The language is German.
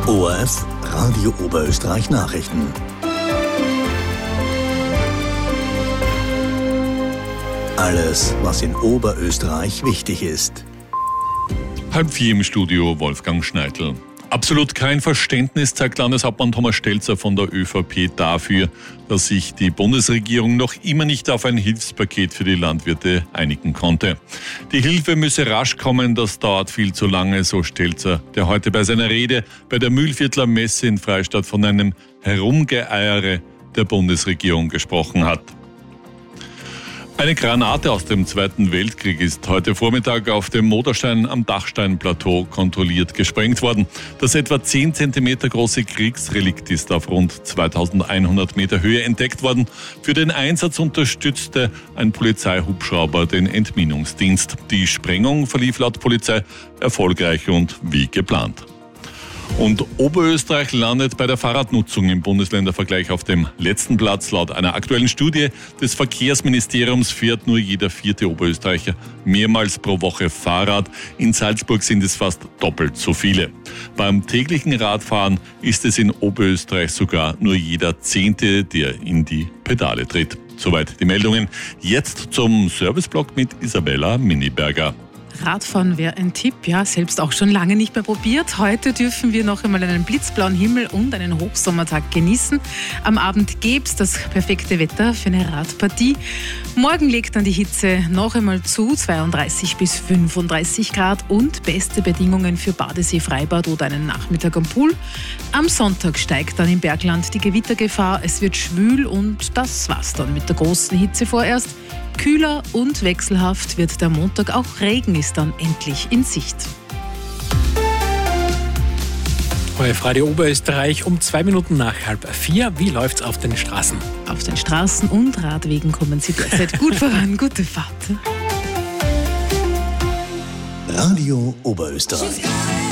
ORF Radio Oberösterreich Nachrichten. Alles, was in Oberösterreich wichtig ist. 3:30 im Studio Wolfgang Schneidl. Absolut kein Verständnis zeigt Landeshauptmann Thomas Stelzer von der ÖVP dafür, dass sich die Bundesregierung noch immer nicht auf ein Hilfspaket für die Landwirte einigen konnte. Die Hilfe müsse rasch kommen, das dauert viel zu lange, so Stelzer, der heute bei seiner Rede bei der Mühlviertler Messe in Freistadt von einem Herumgeeiere der Bundesregierung gesprochen hat. Eine Granate aus dem Zweiten Weltkrieg ist heute Vormittag auf dem Moderstein am Dachsteinplateau kontrolliert gesprengt worden. Das etwa 10 cm große Kriegsrelikt ist auf rund 2100 Meter Höhe entdeckt worden. Für den Einsatz unterstützte ein Polizeihubschrauber den Entminungsdienst. Die Sprengung verlief laut Polizei erfolgreich und wie geplant. Und Oberösterreich landet bei der Fahrradnutzung im Bundesländervergleich auf dem letzten Platz. Laut einer aktuellen Studie des Verkehrsministeriums fährt nur jeder 4. Oberösterreicher mehrmals pro Woche Fahrrad. In Salzburg sind es fast doppelt so viele. Beim täglichen Radfahren ist es in Oberösterreich sogar nur jeder 10., der in die Pedale tritt. Soweit die Meldungen. Jetzt zum Serviceblock mit Isabella Miniberger. Radfahren wäre ein Tipp, ja, selbst auch schon lange nicht mehr probiert. Heute dürfen wir noch einmal einen blitzblauen Himmel und einen Hochsommertag genießen. Am Abend gäbe es das perfekte Wetter für eine Radpartie. Morgen legt dann die Hitze noch einmal zu, 32 bis 35 Grad und beste Bedingungen für Badesee, Freibad oder einen Nachmittag am Pool. Am Sonntag steigt dann im Bergland die Gewittergefahr. Es wird schwül und das war's dann mit der großen Hitze vorerst. Kühler und wechselhaft wird der Montag, auch Regen ist dann endlich in Sicht. ORF Radio Oberösterreich um 2 Minuten nach 3:30. Wie läuft's auf den Straßen? Auf den Straßen und Radwegen kommen Sie derzeit gut voran. Gute Fahrt. Radio Oberösterreich.